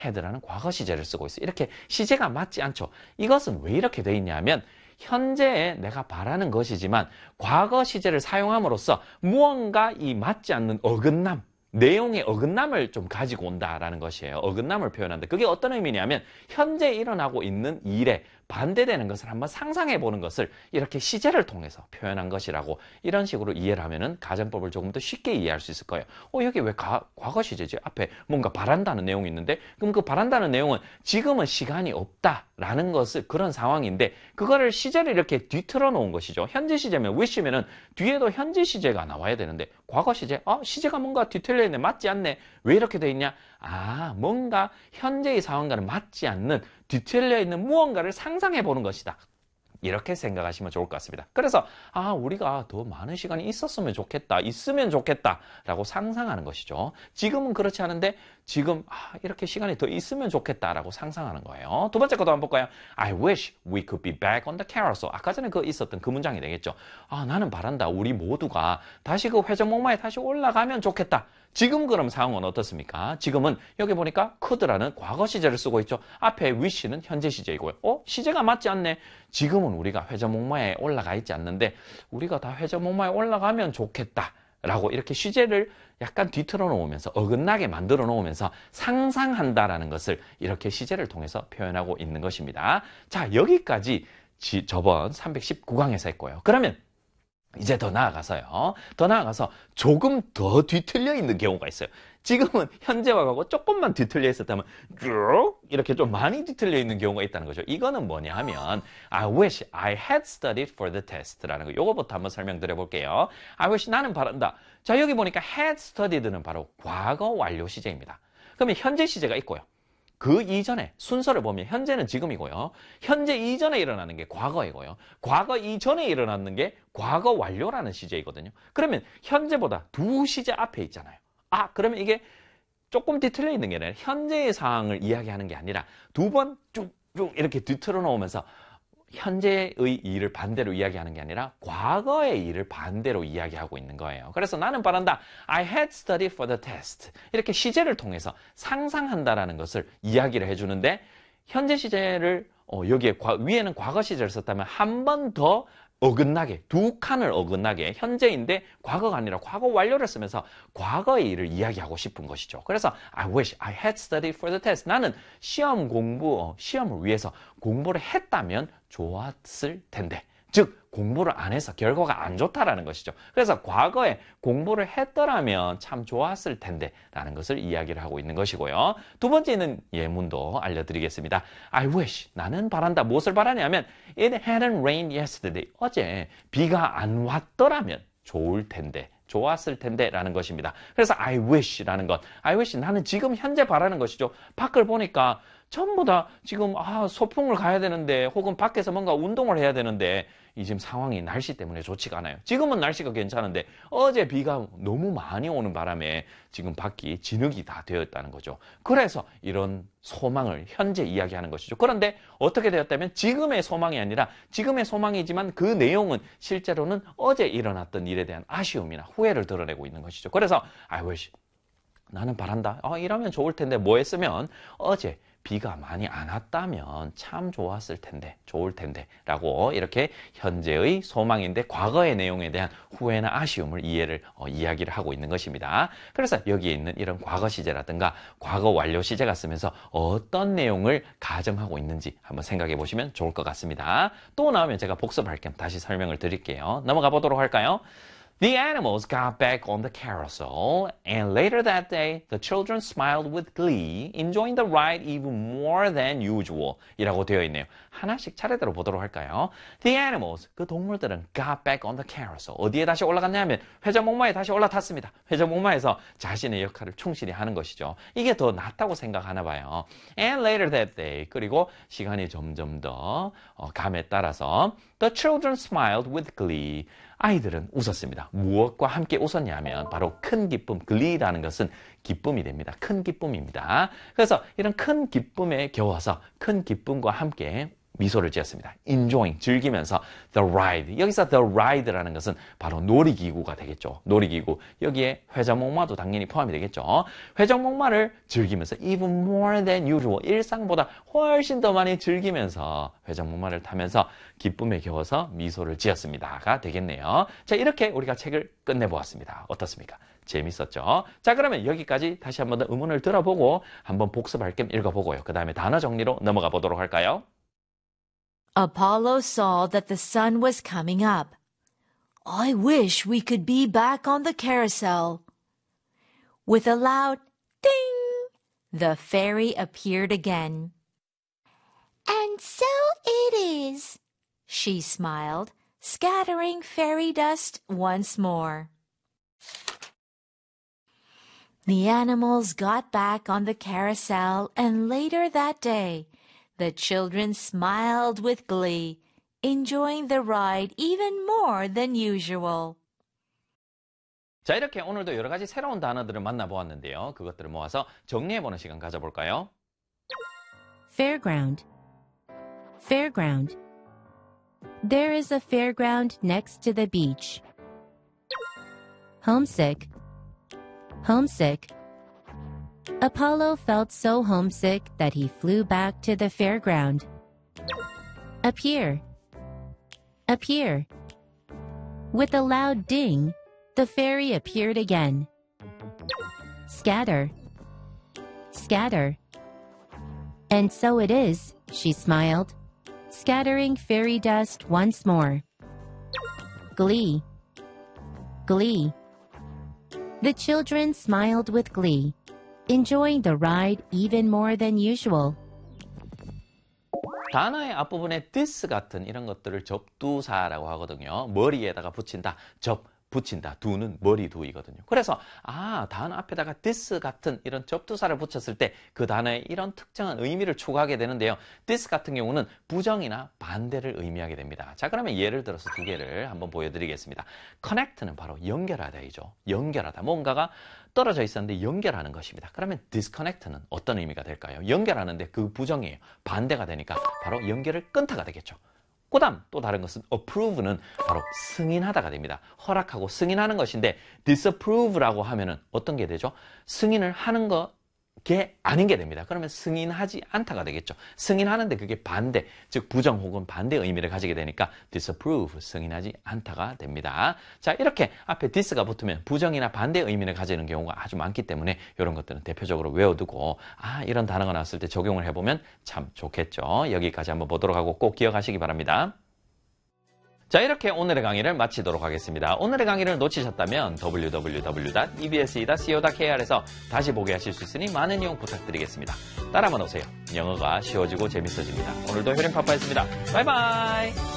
had라는 과거 시제를 쓰고 있어요. 이렇게 시제가 맞지 않죠. 이것은 왜 이렇게 돼 있냐면 현재에 내가 바라는 것이지만 과거 시제를 사용함으로써 무언가 이 맞지 않는 어긋남, 내용의 어긋남을 좀 가지고 온다라는 것이에요. 어긋남을 표현한다. 그게 어떤 의미냐면 현재 일어나고 있는 일에 반대되는 것을 한번 상상해 보는 것을 이렇게 시제를 통해서 표현한 것이라고 이런 식으로 이해를 하면은 가정법을 조금 더 쉽게 이해할 수 있을 거예요. 여기 왜 과거 시제지? 앞에 뭔가 바란다는 내용이 있는데 그럼 그 바란다는 내용은 지금은 시간이 없다라는 것을 그런 상황인데 그거를 시제를 이렇게 뒤틀어 놓은 것이죠. 현재 시제면 wish면은 뒤에도 현재 시제가 나와야 되는데 과거 시제? 시제가 뭔가 뒤틀려 있네. 맞지 않네. 왜 이렇게 돼 있냐? 뭔가 현재의 상황과는 맞지 않는 뒤틀려 있는 무언가를 상상해 보는 것이다. 이렇게 생각하시면 좋을 것 같습니다. 그래서 우리가 더 많은 시간이 있었으면 좋겠다, 있으면 좋겠다 라고 상상하는 것이죠. 지금은 그렇지 않은데 지금 이렇게 시간이 더 있으면 좋겠다라고 상상하는 거예요. 두 번째 것도 한번 볼까요? I wish we could be back on the carousel. 아까 전에 있었던 그 문장이 되겠죠. 나는 바란다. 우리 모두가 다시 그 회전목마에 다시 올라가면 좋겠다. 지금 그럼 상황은 어떻습니까? 지금은 여기 보니까 could라는 과거 시제를 쓰고 있죠. 앞에 wish는 현재 시제이고요. 시제가 맞지 않네. 지금은 우리가 회전목마에 올라가 있지 않는데 우리가 다 회전목마에 올라가면 좋겠다. 라고 이렇게 시제를 약간 뒤틀어 놓으면서 어긋나게 만들어 놓으면서 상상한다라는 것을 이렇게 시제를 통해서 표현하고 있는 것입니다. 자, 여기까지 저번 319강에서 했고요. 그러면 이제 더 나아가서요. 더 나아가서 조금 더 뒤틀려 있는 경우가 있어요. 지금은 현재와 과거 조금만 뒤틀려 있었다면 쭉 이렇게 좀 많이 뒤틀려 있는 경우가 있다는 거죠. 이거는 뭐냐 하면 I wish I had studied for the test라는 거. 요거부터 한번 설명드려 볼게요. I wish 나는 바란다. 자, 여기 보니까 had studied는 바로 과거 완료 시제입니다. 그러면 현재 시제가 있고요. 그 이전에 순서를 보면 현재는 지금이고요. 현재 이전에 일어나는 게 과거이고요. 과거 이전에 일어나는 게 과거 완료라는 시제이거든요. 그러면 현재보다 두 시제 앞에 있잖아요. 그러면 이게 조금 뒤틀려 있는 게 아니라 현재의 상황을 이야기하는 게 아니라 두 번 쭉쭉 이렇게 뒤틀어 놓으면서 현재의 일을 반대로 이야기하는 게 아니라 과거의 일을 반대로 이야기하고 있는 거예요. 그래서 나는 바란다. I had studied for the test. 이렇게 시제를 통해서 상상한다라는 것을 이야기를 해주는데 현재 시제를 여기에 위에는 과거 시제를 썼다면 한 번 더 어긋나게 두 칸을 어긋나게 현재인데 과거가 아니라 과거 완료를 쓰면서 과거의 일을 이야기하고 싶은 것이죠. 그래서 I wish I had studied for the test. 나는 시험을 위해서 공부를 했다면 좋았을 텐데. 즉 공부를 안 해서 결과가 안 좋다라는 것이죠. 그래서 과거에 공부를 했더라면 참 좋았을 텐데 라는 것을 이야기를 하고 있는 것이고요. 두 번째는 예문도 알려드리겠습니다. I wish, 나는 바란다. 무엇을 바라냐면 It hadn't rained yesterday. 어제 비가 안 왔더라면 좋을 텐데. 좋았을 텐데 라는 것입니다. 그래서 I wish라는 것. I wish 나는 지금 현재 바라는 것이죠. 밖을 보니까 전부 다 지금 소풍을 가야 되는데 혹은 밖에서 뭔가 운동을 해야 되는데 이 지금 상황이 날씨 때문에 좋지가 않아요. 지금은 날씨가 괜찮은데 어제 비가 너무 많이 오는 바람에 지금 밖이 진흙이 다 되어 있다는 거죠. 그래서 이런 소망을 현재 이야기하는 것이죠. 그런데 어떻게 되었다면 지금의 소망이 아니라 지금의 소망이지만 그 내용은 실제로는 어제 일어났던 일에 대한 아쉬움이나 후회를 드러내고 있는 것이죠. 그래서 I wish 나는 바란다. 이러면 좋을 텐데 뭐 했으면 어제 비가 많이 안 왔다면 참 좋았을 텐데, 좋을 텐데 라고 이렇게 현재의 소망인데 과거의 내용에 대한 후회나 아쉬움을 이야기를 하고 있는 것입니다. 그래서 여기에 있는 이런 과거 시제라든가 과거 완료 시제가 쓰면서 어떤 내용을 가정하고 있는지 한번 생각해 보시면 좋을 것 같습니다. 또 나오면 제가 복습할 겸 다시 설명을 드릴게요. 넘어가 보도록 할까요? The animals got back on the carousel, and later that day, the children smiled with glee, enjoying the ride even more than usual. 이라고 되어 있네요. 하나씩 차례대로 보도록 할까요? The animals, 그 동물들은 got back on the carousel. 어디에 다시 올라갔냐면 회전목마에 다시 올라탔습니다. 회전목마에서 자신의 역할을 충실히 하는 것이죠. 이게 더 낫다고 생각하나 봐요. And later that day, 그리고 시간이 점점 더 감에 따라서 the children smiled with glee. 아이들은 웃었습니다. 무엇과 함께 웃었냐면 바로 큰 기쁨, glee라는 것은 기쁨이 됩니다. 큰 기쁨입니다. 그래서 이런 큰 기쁨에 겨워서 큰 기쁨과 함께 미소를 지었습니다. enjoying, 즐기면서 the ride. 여기서 the ride라는 것은 바로 놀이기구가 되겠죠. 놀이기구. 여기에 회전목마도 당연히 포함이 되겠죠. 회전목마를 즐기면서 even more than usual. 일상보다 훨씬 더 많이 즐기면서 회전목마를 타면서 기쁨에 겨워서 미소를 지었습니다가 되겠네요. 자, 이렇게 우리가 책을 끝내보았습니다. 어떻습니까? 재밌었죠? 자, 그러면 여기까지 다시 한번 더 의문을 들어보고 한번 복습할 겸 읽어보고요. 그 다음에 단어 정리로 넘어가 보도록 할까요? Apollo saw that the sun was coming up. I wish we could be back on the carousel. With a loud ding, the fairy appeared again. And so it is, she smiled, scattering fairy dust once more. The animals got back on the carousel, and later that day, the children smiled with glee, enjoying the ride even more than usual. 자, 이렇게 오늘도 여러 가지 새로운 단어들을 만나보았는데요. 그것들을 모아서 정리해보는 시간 가져볼까요? Fairground. Fairground. There is a fairground next to the beach. Homesick. Homesick. Apollo felt so homesick that he flew back to the fairground. Appear. Appear. With a loud ding, the fairy appeared again. Scatter. Scatter. And so it is, she smiled, scattering fairy dust once more. Glee. Glee. The children smiled with glee, enjoying the ride even more than usual. 단어의 앞부분에 this 같은 이런 것들을 접두사라고 하거든요. 머리에다가 붙인다, 붙인다. 두는 머리 두이거든요. 그래서 단어 앞에다가 this 같은 이런 접두사를 붙였을 때 그 단어에 이런 특정한 의미를 추가하게 되는데요. this 같은 경우는 부정이나 반대를 의미하게 됩니다. 자, 그러면 예를 들어서 두 개를 한번 보여드리겠습니다. connect는 바로 연결하다이죠. 연결하다. 뭔가가 떨어져 있었는데 연결하는 것입니다. 그러면 disconnect는 어떤 의미가 될까요? 연결하는데 그 부정이에요. 반대가 되니까 바로 연결을 끊다가 되겠죠. 그 다음 또 다른 것은 approve는 바로 승인하다가 됩니다. 허락하고 승인하는 것인데 disapprove라고 하면은 어떤 게 되죠? 승인을 하는 게 아닌 게 됩니다. 그러면 승인하지 않다가 되겠죠. 승인하는데 그게 반대, 즉 부정 혹은 반대 의미를 가지게 되니까 disapprove, 승인하지 않다가 됩니다. 자, 이렇게 앞에 this가 붙으면 부정이나 반대 의미를 가지는 경우가 아주 많기 때문에 이런 것들은 대표적으로 외워두고 이런 단어가 나왔을 때 적용을 해보면 참 좋겠죠. 여기까지 한번 보도록 하고 꼭 기억하시기 바랍니다. 자, 이렇게 오늘의 강의를 마치도록 하겠습니다. 오늘의 강의를 놓치셨다면 www.ebse.co.kr에서 다시 보게 하실 수 있으니 많은 이용 부탁드리겠습니다. 따라만 오세요. 영어가 쉬워지고 재밌어집니다. 오늘도 효림파파였습니다. 바이바이.